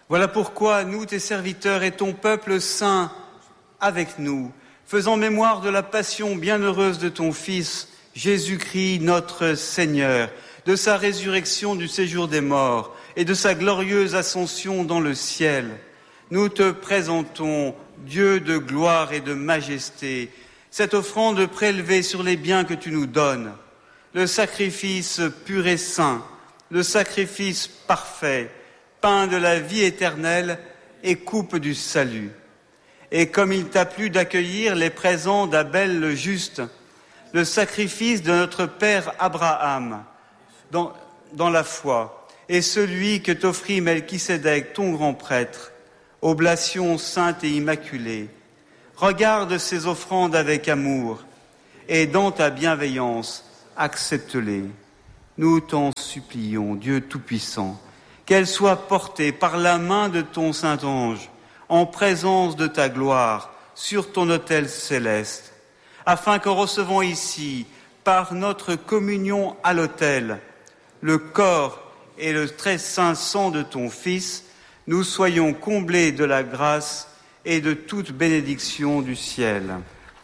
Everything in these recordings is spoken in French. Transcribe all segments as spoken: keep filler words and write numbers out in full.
Voilà pourquoi nous, tes serviteurs et ton peuple saint, avec nous, faisant mémoire de la passion bienheureuse de ton Fils, Jésus-Christ, notre Seigneur, de sa résurrection du séjour des morts et de sa glorieuse ascension dans le ciel, nous te présentons, Dieu de gloire et de majesté, cette offrande prélevée sur les biens que tu nous donnes, le sacrifice pur et saint, le sacrifice parfait, pain de la vie éternelle et coupe du salut. Et comme il t'a plu d'accueillir les présents d'Abel le juste, le sacrifice de notre père Abraham dans, dans la foi, et celui que t'offrit Melchisédek, ton grand prêtre, oblation sainte et immaculée, regarde ces offrandes avec amour, et dans ta bienveillance, accepte-les. Nous t'en supplions, Dieu Tout-Puissant, qu'elles soient portées par la main de ton Saint-Ange, en présence de ta gloire, sur ton autel céleste, afin qu'en recevant ici, par notre communion à l'autel, le corps et le très saint sang de ton Fils, nous soyons comblés de la grâce et de toute bénédiction du ciel.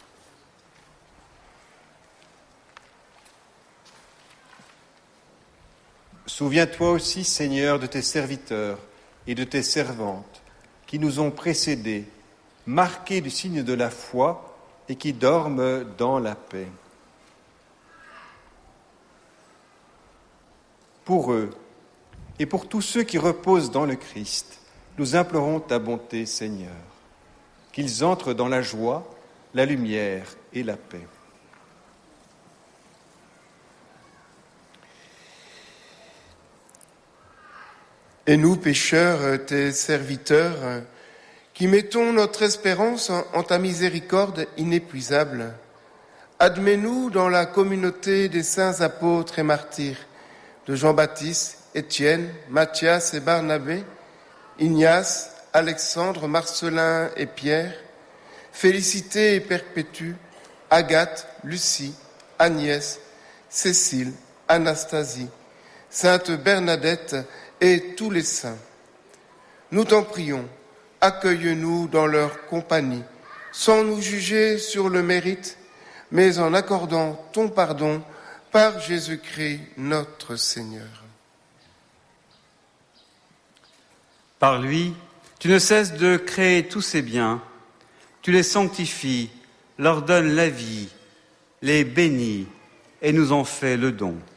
Souviens-toi aussi, Seigneur, de tes serviteurs et de tes servantes qui nous ont précédés, marqués du signe de la foi et qui dorment dans la paix. Pour eux et pour tous ceux qui reposent dans le Christ, nous implorons ta bonté, Seigneur, qu'ils entrent dans la joie, la lumière et la paix. Et nous, pécheurs, tes serviteurs, qui mettons notre espérance en ta miséricorde inépuisable, admets-nous dans la communauté des saints apôtres et martyrs, de Jean-Baptiste, Étienne, Matthias et Barnabé, Ignace, Alexandre, Marcelin et Pierre, Félicité et Perpétue, Agathe, Lucie, Agnès, Cécile, Anastasie, Sainte Bernadette et tous les saints. Nous t'en prions, accueille-nous dans leur compagnie, sans nous juger sur le mérite, mais en accordant ton pardon par Jésus-Christ notre Seigneur. Par lui, tu ne cesses de créer tous ces biens, tu les sanctifies, leur donnes la vie, les bénis et nous en fais le don.